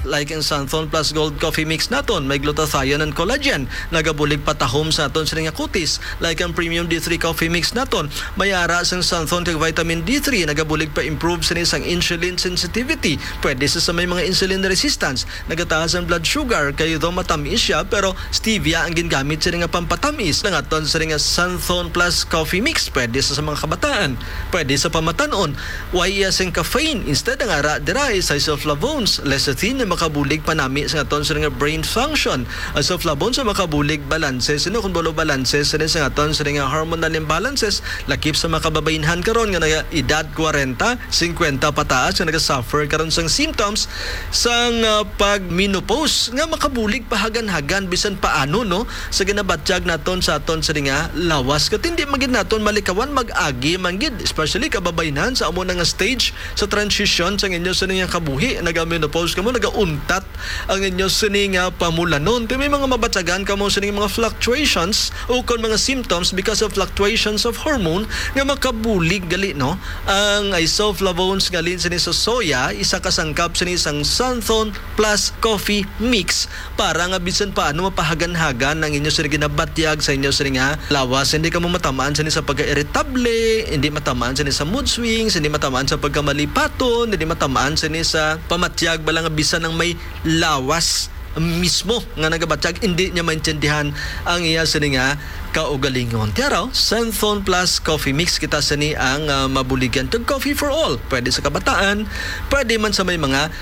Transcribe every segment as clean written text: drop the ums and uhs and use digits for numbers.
like ang Santhon Plus Gold Coffee Mix naton, may glutathione and collagen, nagabulig patahom sa aton sa nga kutis, like ang Premium D3 Coffee Mix naton, may ara sang Santhon kag vitamin D3, nagabulig pa improve sa isang insulin sensitivity, pwede sa may mga insulin resistance, nagataas ang blood sugar, kayo daw matamis siya, pero stevia ang gingamit sa nga pampatamis, lang aton sa nga Santhon Plus Coffee Mix, pwede sa mga kabataan, pwede sa pamatanon, why sing caffeine, instead ang ara dira is isoflavones, lecithin na makabulig panami sa aton sa nga brain function, isoflavones sa makabulig balances, sino kung bolo balances sa aton sa nga hormonal imbalances, lakip sa makababainhan karon nga naga edad 40, 50 pataas nga naga-suffer karon sang symptoms sang pag-menopause nga makabulig pahagan-hagan bisan paano no sa ginabatyag naton sa aton sa nga lawas kat hindi magid naton malikawan mag-agi manggid, especially kababainhan sa amo nga stage sa transition sa inyo sa nga kabuhi, naga-menopause kamo, naga-untat ang inyo sa nga pamulanon. May mga mabatyagan kamo sa mga fluctuations o kon mga symptoms because of fluctuations of hormone nga makabulig gali no ang isoflavones gali sa soya, isa kasangkap sa isang Santhon Plus Coffee Mix para nga bisan paano mapahagan-hagan ang inyo sa ginabatyag sa inyo sa nga lawas, hindi ka mo matamaan sa pagka-irritable, hindi matamaan sa mood swings, hindi matamaan sa pagkamalipaton, hindi matamaan sa pamatyag bala nga bisan ng may lawas mismo nga nagabatyag, hindi niya maintindihan ang iya sa nga kaugalingon. Tiaraw, Santhon Plus Coffee Mix kita sani ang mabuligan to coffee for all. Pwede sa kabataan, pwede man sa may mga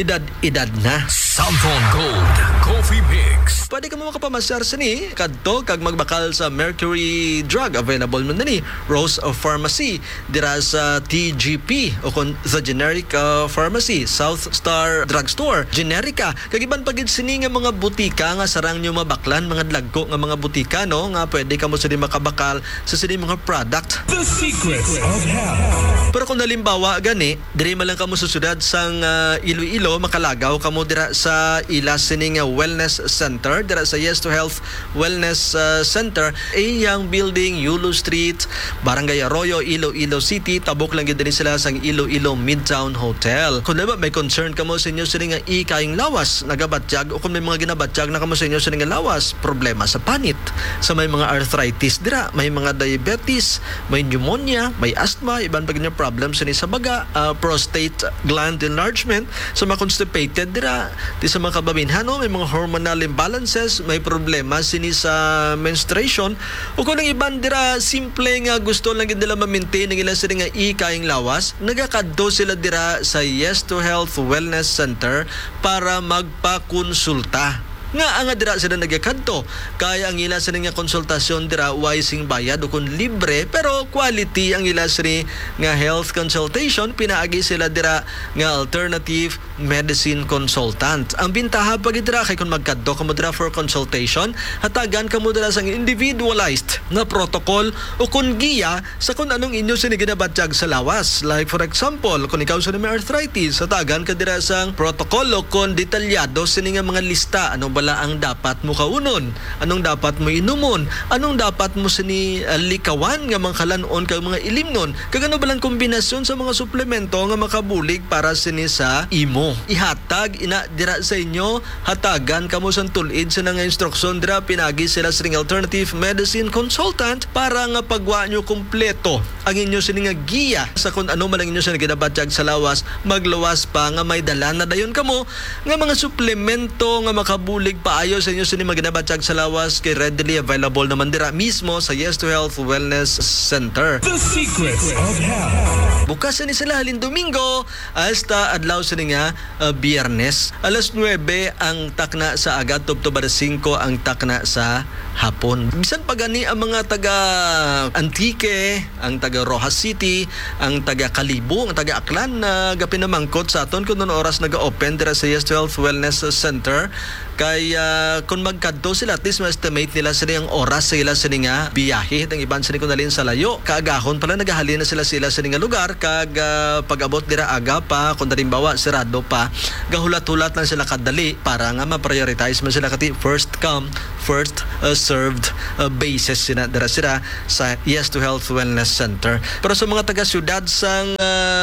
edad na. Santhon Gold Coffee Mix. Pwede ka mo makapamasar sani kadto kag magbakal sa Mercury Drug, available man ni Rose of Pharmacy dira sa TGP o kon the generic pharmacy, South Star Drugstore, Generica. Kag iban pagid sini nga mga butika nga sarang nyo mabaklan, mga dlagko nga mga butika no nga pwede ka mo sini makabakal sa sini mga product. The Secrets of Health. Pero kung nalimbawa gani, diri man lang kamo sa sudad sang Iloilo, makalagaw kamo dira sa ilas sini nga wellness center, dira sa Yes to Health Wellness Center, iyang building, Yulo Street, Barangay Arroyo, Iloilo City. Tabok lang gid din sila sang Iloilo Midtown Hotel. Kung diba may concern kamo sa inyo sini nga ikaing lawas, nagabatyag o kung may mga ginabatyag na kamo sa inyo sini nga lawas, problema sa panit, sa may mga arthritis dira, may mga diabetes, may pneumonia, may asthma, iban pa ganyan problems sa baga, prostate gland enlargement, sa mga constipated dira, di sa mga kabaminhan, no? May mga hormonal imbalances, may problema sini sa menstruation, o kung ang iban dira, simple nga gusto lang nila ma-maintain ang ilang sila nga ikaing lawas, nagakadto sila dira sa Yes to Health Wellness Center para magpakonsulta. Nga ang dira sila nagakadto, kaya ang ila sila nga konsultasyon dira wising bayad o kung libre, pero quality ang ila sila nga health consultation, pinaagi sila dira nga alternative medicine consultant. Ang bintaha pag dira kay kung magkadto ka mo dira for consultation, hatagan ka mo dira sang individualized na protocol o kung giya sa kung anong inyo sila ginabatyag sa lawas. Like for example, kung ikaw sa may arthritis, hatagan ka dira sang protocol o kung detalyado sila nga mga lista, ano bala ang dapat mo kaunon, anong dapat mo inumon, anong dapat mo sini likawan nga mga kalanon kag mga ilimnon, kag ano balang kombinasyon sa mga suplemento nga makabulig para sini sa imo. Ihatag ina dira sa inyo, hatagan kamo sa tulid sa nga instruksyon dira, pinagi sila sa alternative medicine consultant para nga pagwa nyo kompleto ang inyo sini nga giya sa kung ano man ang inyo sa ginabatyag sa lawas, maglawas pa nga may dala na dayon kamo nga mga suplemento nga makabulig paayo sa inyo sini maginabatyag sa lawas, kay readily available naman dira mismo sa Yes to Health Wellness Center. The Secrets of Health. Bukas ni sila halin Domingo hasta adlaw sa nga Biyernes. Alas 9 ang takna sa aga, tubtob alas 5 ang takna sa hapon. Bisan pa gani ang mga taga Antique, ang taga Rojas City, ang taga Kalibo, ang taga Aklan na gapinamangkot sa aton kung noon oras naga-open dira sa Yes to Health Wellness Center. Kaya kung magkadto sila, at least ma-estimate nila sila yung oras sila sila nga biyahe. Ang iban sila kung nalin sa layo. Kaagahon pala nagahalin na sila sila nga lugar. Kag pag-abot dira aga pa, kung nalimbawa sirado pa, gahulat-hulat lang sila kadali para nga ma-prioritize man sila kati first come first served basis sila dira sila sa Yes to Health Wellness Center. Pero sa mga taga-syudad sang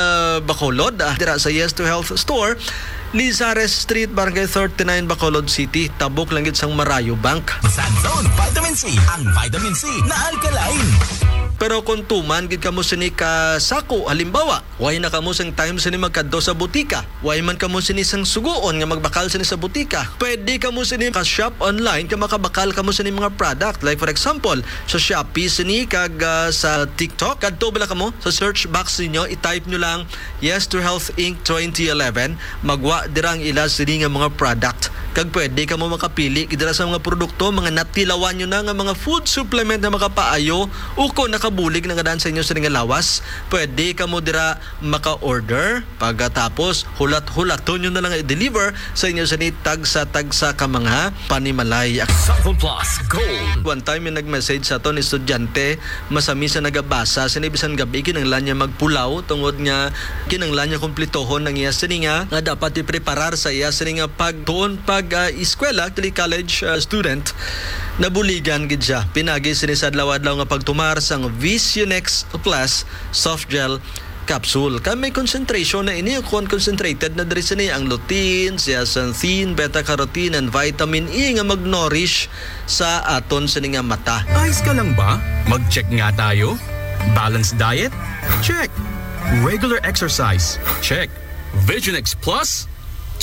Bacolod, dira sa Yes to Health Store, Lizares Street, Barangay 39, Bacolod City, tabok lang gid sang Marayo Bank. Sanzone Vitamin C, ang vitamin C na alkaline. Pero kung tuman gid kamo sini ka sako, halimbawa, way na kamo sang time sini magkadto sa butika, way man kamo sini sang suguon nga magbakal sini sa butika, pwede kamo sini ka shop online ka makabakal kamo sini mga product, like for example sa Shopee sini kag sa TikTok, kadto bala kamo sa search box ninyo, i-type nyo lang Yes to Health Inc. 2011, magwa dirang ila sini nga mga product, kag pwede kamo makapili kidira sa mga produkto, mga natilawan nyo na nga mga food supplement na makapaayo uko nakabulig na nga sa inyo sa nga lawas, pwede kamo dira maka-order, pagkatapos hulat-hulaton nyo na lang i-deliver sa inyo sa tagsa ka mga panimalay. Southern Plus Gold. One time yung nag-message sa aton estudyante, masami sa nagabasa, sinibisan gabi kinanglan niya magpulaw tungod nga kinanglan niya kumplitohon ng iya sini nga dapat i-preparar sa iya sini nga pagtuon eskwela, actually college student, nabuligan gid siya. Pinagi sini sa adlaw-adlaw nga pagtumar sang Visionex Plus soft gel capsule. May concentration na ini kon concentrated na diri sini ang lutein, zeaxanthin, beta-carotene and vitamin E nga mag-nourish sa aton sini nga mata. Ayos ka lang ba? Mag-check nga tayo. Balanced diet? Check. Regular exercise? Check. Visionex Plus?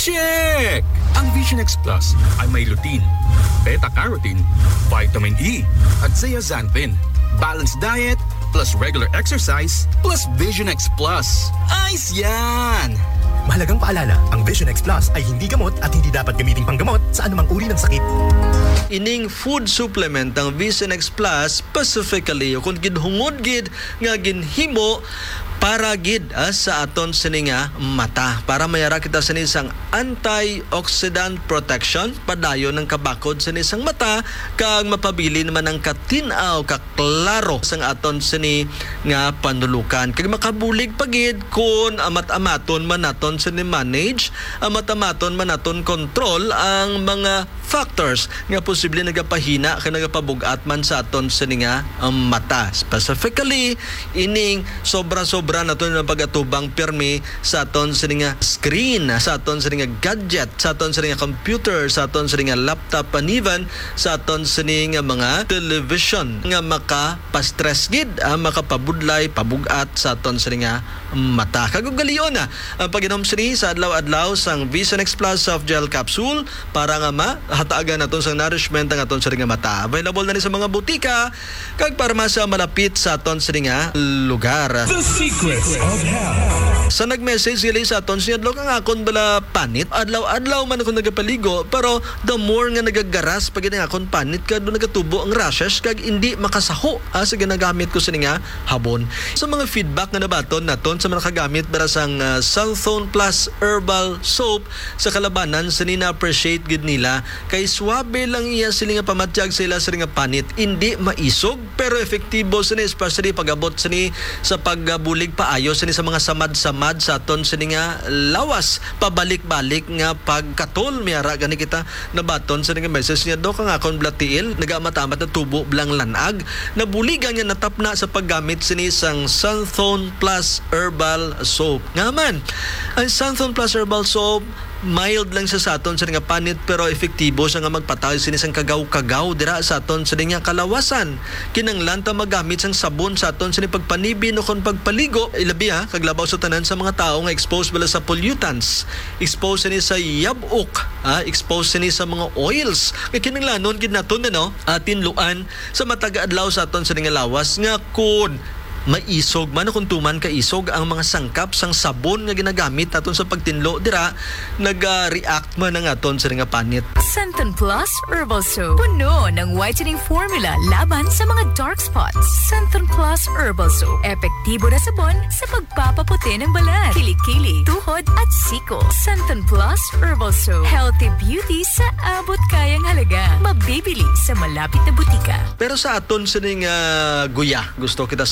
Check! Ang Visionex Plus ay may lutein, beta-carotene, vitamin E, at zeaxanthin. Balanced diet plus regular exercise plus Visionex Plus. Ayos yan! Mahalagang paalala, ang Visionex Plus ay hindi gamot at hindi dapat gamiting panggamot sa anumang uri ng sakit. Ining food supplement ang Visionex Plus specifically kung gidhungod gid nga ginhimo para gid sa aton sini nga mata, para mayara kita sini sang antioxidant protection padayon ng kabakod sini sang mata kag mapabili naman ang katinaw kaklaro sang aton sini nga panulukan, kag makabulig pagid kun amat-amaton man naton sini manage, amat-amaton man naton control ang mga factors nga posible nagapahina ka nagapabugat man sa aton sini nga mata. Specifically ining sobra-sobra naton nga pagatubang pirmi sa aton sini nga screen, sa aton sini nga gadget, sa aton sini nga computer, sa aton sini nga laptop, and even sa aton sini nga mga television nga makapastress gid, makapabudlay, pabugat sa aton sini nga mata. Kagugalion na ang pag-inom sini sa adlaw-adlaw sang Visionex Plus soft gel capsule para nga hatagan naton sang nourishment ang aton sini nga mata. Available na ni sa mga butika kag parmasya malapit sa aton sini nga lugar. The Secrets of Health. Sa nag-message sila sa aton siya adlaw kang akon bala panit, adlaw-adlaw man ako nagapaligo, pero the more nga nagagaras pag nga akon panit kad nagatubo ang rashes kag hindi makasaho sa ginagamit ko sini nga habon. Sa mga feedback nga nabaton naton sa mga kagamit para sang Sanzone Plus Herbal Soap sa kalabanan sa na-appreciate gid nila kay swabe lang iya sila nga pamatyag sila sa nga panit, hindi maisog pero efektibo sini, especially pag-abot sini sa pagbulig paayo sini sa mga samad-samad sa aton sini nga lawas, pabalik-balik nga pagkatol miyara gani kita nabaton sa nga message niya do kang akon blatiil nagamatamat na tubo blang lanag, nabuligan niya natapna sa paggamit sini sang Sanzone Plus Herbal Soap. Ngaman, ang Sanzone Plus Herbal Soap mild lang siya sa aton sa nga panit pero efektibo siya nga magpatay sini sang kagaw-kagaw dira sa aton sa nga kalawasan. Kinanglan ta magamit sang sabon sa aton sa pagpanibi no kon pagpaligo, ilabi kaglabaw sa tanan sa mga tao nga exposed bala sa pollutants, exposed sini sa yabok, exposed sini sa mga oils. Kay kinanglanon gid naton atin luan sa mataga adlaw sa aton sa nga lawas nga kun maisog man kung tuman ka isog ang mga sangkap sang sabon nga ginagamit naton sa pagtinlo dira nag-react man ang aton sa nga panit. Santon Plus Herbal Soap. Puno ng whitening formula laban sa mga dark spots. Santon Plus Herbal Soap. Epektibo na sabon sa pagpapaputi ng balat, kilikili, tuhod at siko. Santon Plus Herbal Soap. Healthy beauty sa abot kayang halaga. Mabibili sa malapit na butika. Pero sa aton sa nga guya, gusto kita sa nga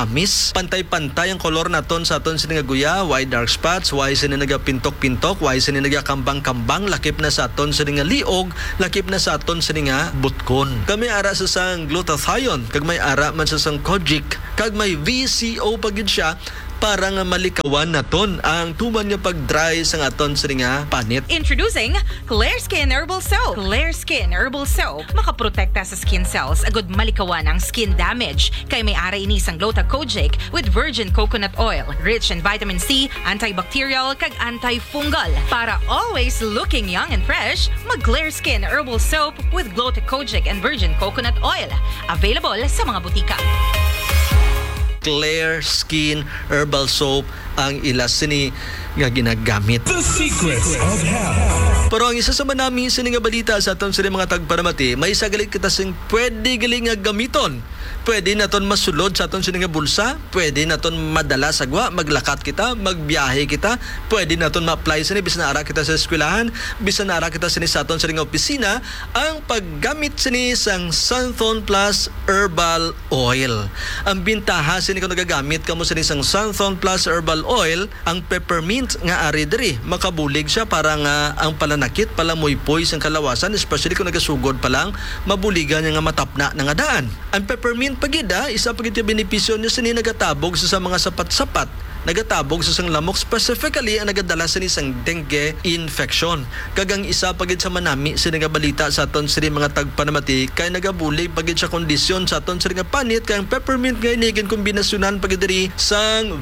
matamis. Pantay-pantay ang kolor naton sa aton sini nga guya, why dark spots, why sini nagapintok-pintok, why sini nagakambang-kambang, lakip na sa aton sini nga liog, lakip na sa aton sini nga butkon. Kami ara sa sang glutathione, kag may ara man sa sang kojic, kag may VCO pagid siya para nga malikawan naton ang tuman nga pag-dry sang aton sini nga panit. Introducing Clear Skin Herbal Soap. Clear Skin Herbal Soap makaprotekta sa skin cells agud malikawan ang skin damage kay may ara ini sang Gluta-Kojic with virgin coconut oil, rich in vitamin C, antibacterial kag antifungal. Para always looking young and fresh, mag Clear Skin Herbal Soap with Gluta-Kojic and virgin coconut oil. Available sa mga butika. Clear Skin Herbal Soap ang ila sini nga ginagamit. The secrets of health. Pero ang isa sa manami sini nga balita sa aton sini mga tagparamati, may isa galit kita sing pwede galing nga gamiton. Pwede naton masulod sa aton sini nga bulsa, pwede naton madala sagwa, maglakat kita, magbiyahe kita, pwede naton ma-apply sini bisan ara kita sa eskwelahan, bisan ara kita sini sa aton sini nga opisina, ang paggamit sini sang Sunthorn Plus Herbal Oil. Ang bintaha sini kung nagagamit kamo sini sang Sunthorn Plus Herbal Oil, ang peppermint nga ari diri makabulig siya para nga ang palanakit, palamuypoy sang kalawasan, especially kung nagasugod pa lang, mabuligan niya nga matapna nga daan. Ang peppermint pagida, isa pagid yung benepisyo niya sini nagatabog sa mga sapat-sapat, nagatabog sa sang lamok, specifically ang nagadala sa isang dengue infection. Kagang isa pagid sa manami sini nga balita sa aton sini mga tagpanamati kay nagabulig pagid sa kondisyon sa aton sini nga panit kay ang peppermint nga inigin kombinasyonan pagid diri sang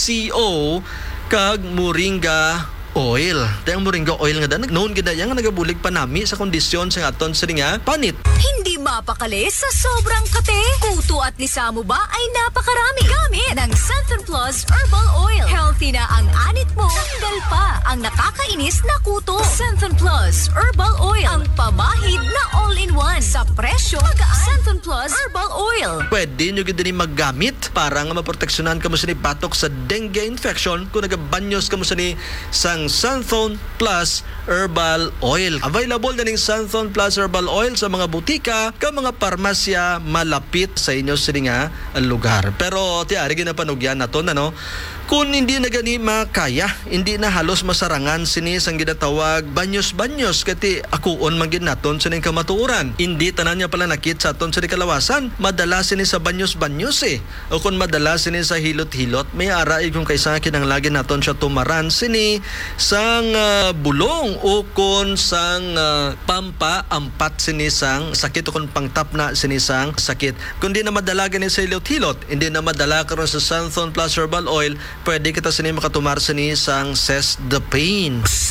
VCO kag moringa oil. Tayang moringa oil nga dan known gid yang nagabulig panami sa kondisyon sa aton sini nga panit. Hindi mapakali sa sobrang kate. Kuto at lisa mo ba ay napakarami. Gamit ng Sunthorn Plus Herbal Oil. Healthy na ang anit mo. Tanggal pa ang nakakainis na kuto. Sunthorn Plus Herbal Oil. Ang pamahid na all-in-one. Sa presyo, Sunthorn Plus Herbal Oil. Pwede nyo gid din maggamit para nga maproteksyonan kamo sini batok sa dengue infection kung nagabanyos kamo sini sang Sunthorn Plus Herbal Oil. Available na ning Sunthorn Plus Herbal Oil sa mga butika, ka mga parmasya malapit sa inyo sini nga lugar. Pero tiari ginapanugyan naton ano, kung hindi na gani makaya, hindi na halos masarangan sini sang ginatawag banyos-banyos kati akuon man gid naton sa ning kamatuoran. Hindi tanan niya pala nakit sa aton sa kalawasan, madala sini sa banyos-banyos o kung madala sini sa hilot-hilot, may ara kung kaysa kinanglagin naton siya tumaran sini sang bulong o kung sang pampa-ampat sini sang sakit o kung pangtapna sini sang sakit. Kung di na madala gani sa hilot-hilot, hindi na madala karon sa Sunthorn Plus Herbal Oil, pwede kita sini makatumar sini sang Cess the Pain.